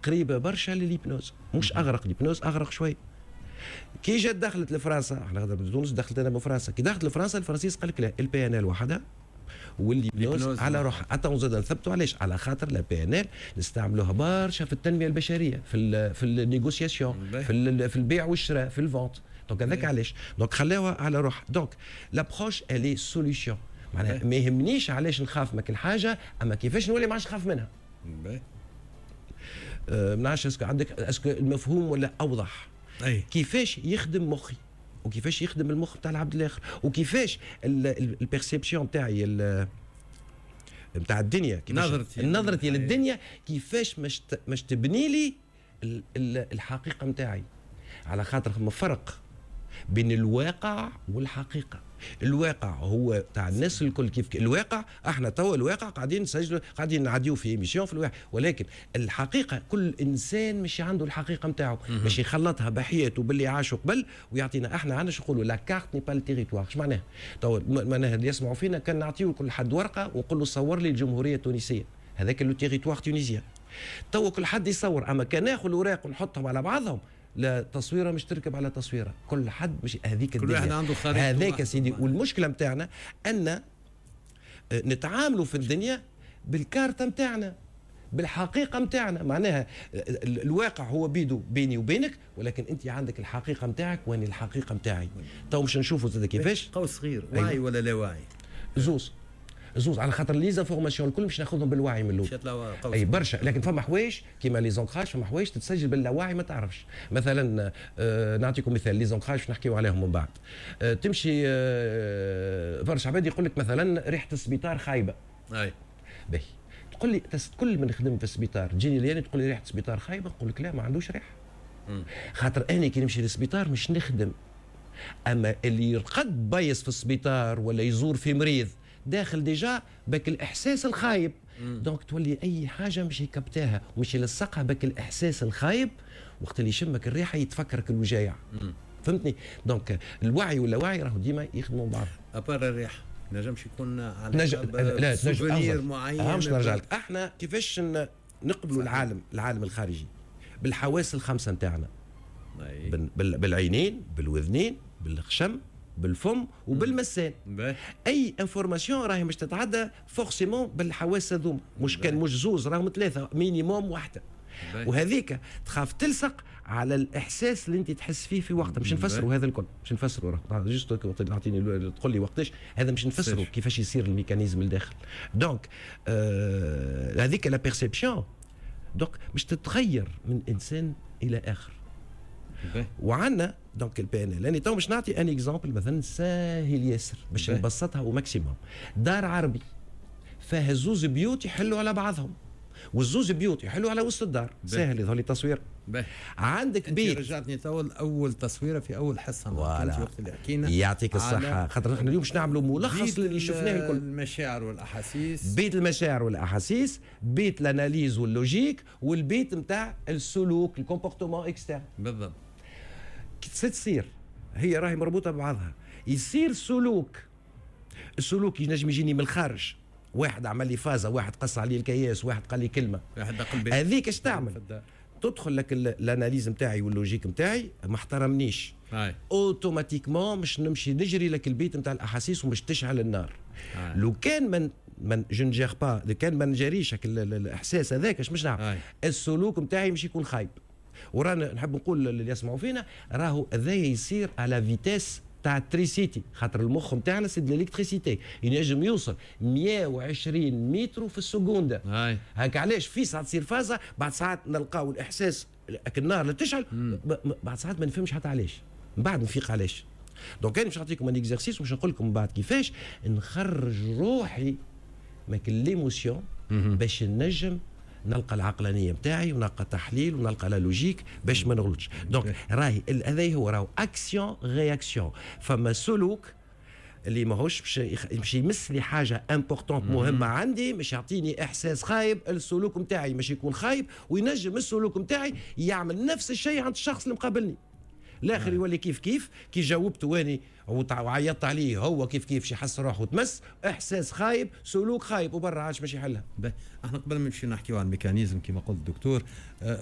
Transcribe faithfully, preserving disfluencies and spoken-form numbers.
قريبه برشا للهيبنوز، مش اغرق الهيبنوز، اغرق شوي. كي جات دخلت لفرنسا، احنا غادر من تونس، دخلت انا من فرنسا، كي دخلت لفرنسا الفرنسيس قال لك لا، البي ان ال وحدها والهيبنوز على روحها. حتى زاد نثبتوا علاش؟ على خاطر لا بي ان ال نستعملوها برشا في التنميه البشريه، في ال في النيغوسياسيون، في في البيع والشراء، في الفونت. دونك هذاك علاش، دونك خلاوها على روحها. دونك لابروش الي سوليسيون، معناها ما يهمنيش علاش نخاف من كل حاجه، اما كيفاش نولي ما عادش نخاف منها. أه ما نعرفش اسكو عندك اسكو المفهوم ولا اوضح؟ أي. كيفاش يخدم مخي وكيفاش يخدم المخ بتاع العبد الاخر، وكيفاش البيرسيبسيون بتاعي بتاع الدنيا، نظرتي نظرتي للدنيا كيفاش مش مش تبني لي الحقيقه نتاعي. على خاطر فما فرق بين الواقع والحقيقه. الواقع هو تاع الناس الكل كيف الواقع، احنا توا الواقع قاعدين نسجلوا قاعدين نعديو في ايميسيون في الواقع، ولكن الحقيقه كل انسان مش عنده الحقيقه نتاعو، باش يخلطها بحياته باللي عاشوا قبل ويعطينا. احنا عندنا شو نقولوا لا كارت ني با التيريتوار. اش معناها؟ توا معناها اللي يسمعوا فينا كان نعطيو كل حد ورقه ونقول له صور لي الجمهوريه التونسيه، هذاك لو تيريتوار تونيزيان. توا كل حد يصور، اما كان ناخذ الاوراق ونحطهم على بعضهم، لا تصويره مش تركب على تصويره، كل حد مش هذيك كل واحد عنده خريطه هذاك سيدي. والمشكله نتاعنا ان نتعاملوا في الدنيا بالكارته نتاعنا، بالحقيقه نتاعنا. معناها الواقع هو بيدو بيني وبينك، ولكن انت عندك الحقيقه نتاعك وانا الحقيقه نتاعي. تو مش نشوفوا زاد كيفاش قوس صغير، وعي أيوه. ولا لا واعي؟ زوز زوز على خاطر لي زانفورماسيون الكل مش ناخذهم بالوعي من الاول. اي برشا، لكن فما حوايج كيما لي زونكراج، فما حوايج تتسجل باللاوعي ما تعرفش. مثلا آه نعطيكم مثال لي زونكراج نحكيو عليهم من بعد. آه تمشي آه برشا عباد يقول لك مثلا ريحه السبيطار خايبه. اي باهي تقول لي كل من نخدم في السبيطار تجيني ليالي تقول لي ريحه السبيطار خايبه، نقول لك لا ما عندوش ريحه. خاطر انا كي نمشي للسبيطار مش نخدم، اما اللي يرقد بيص في السبيطار ولا يزور في مريض داخل ديجا بك الاحساس الخايب. دونك تولي اي حاجه مش يكبتاها ومش يلصقها بك الاحساس الخايب، وقت اللي يشمك الريحه يتفكرك الوجايع. فهمتني؟ دونك الوعي واللاوعي راهو ديما يخدموا بعض. ابار الريحه نجمش يكون على نجم لا سوفونير معين. اه مش نرجع لك. احنا كيفاش نقبلوا العالم العالم الخارجي؟ بالحواس الخمسه نتاعنا، بالعينين، بالوذنين، بالخشم، بالفم وبالمسان. اي انفورماسيون راهي مش تتعدى فورسيمون بالحواس هذوما، مش كان مش زوز راهم ثلاثه مينيموم واحده. وهذيك تخاف تلصق على الاحساس اللي انت تحس فيه في وقتها. مش نفسروا هذا الكل، مش نفسروا جوست تعطيني تقول لي وقتاش هذا، مش نفسروا كيفاش يصير الميكانيزم الداخل. دونك آه هذيك لا بيرسيبسيون دونك مش تتغير من انسان الى اخر. وعندنا دونك البي ان ال. يعني تو باش نعطي ان اكزامبل مثلا ساهل ياسر باش نبسطها او ماكسيموم. دار عربي فيها زوز بيوت يحلوا على بعضهم، والزوز بيوت يحلوا على وسط الدار. ساهل يظهر لي تصوير. عندك بيت، رجعتني تو اول تصويره في اول حصه وقت اللي حكينا. يعطيك الصحه، خاطر احنا اليوم باش نعملوا ملخص للي شفناه الكل. المشاعر والاحاسيس، بيت المشاعر والاحاسيس، بيت الاناليز واللوجيك، والبيت نتاع السلوك الكومبورتمون اكسترن. بالضبط. تصير هي راهي مربوطه ببعضها. يصير سلوك، السلوك ينجم يجيني من الخارج، واحد عمل لي فازه، واحد قص علي الكياس، واحد قال لي كلمه، واحد قلبي. هذيك اش تعمل؟ تدخل لك الاناليز نتاعي واللوجيك نتاعي، ما احترمنيش اوتوماتيكمون مش نمشي نجري لك البيت نتاع الاحاسيس ومش تشعل النار. آي. لو كان من من جو نجير با، لو كان ما نجريش الاحساس هذاك اش مش نعمل؟ السلوك نتاعي مش يكون خايب. ورانا نحب نقول اللي يسمعوا فينا راهو هذا يصير على فيتاس تاع التريسيتي، خاطر المخ نتاعنا سي الالكتريسيتي، ينجم يوصل مئة وعشرين متر في السكونده. هاك علاش في ساعات تصير فازه، بعد ساعات نلقاو الاحساس النار اللي تشعل، بعد ساعات ما نفهمش حتى علاش، من بعد نفيق علاش. دونك انا باش نعطيكم ان اكزرسيس وباش نقول لكم من بعد كيفاش نخرج روحي ماك ليموسيون باش نجم نلقى العقلانيه نتاعي ونلقى تحليل ونلقى لا لوجيك باش ما نغلطش. دونك راهي هذا هو راهو اكسيون رياكسيون. فما سلوك اللي ماهوش باش يمس لي حاجه امبورطونت مهمه عندي، مش يعطيني احساس خايب، السلوك نتاعي مش يكون خايب، وينجم السلوك نتاعي يعمل نفس الشيء عند الشخص اللي مقابلني. الاخر يولي كيف كيف كي جاوبت واني وعيطت عليه هو كيف كيف يحس روحه وتمس احساس خايب، سلوك خايب، وبرا عادش مش يحلها. احنا قبل ما نمشي نحكيو عن الميكانيزم كما قلت الدكتور،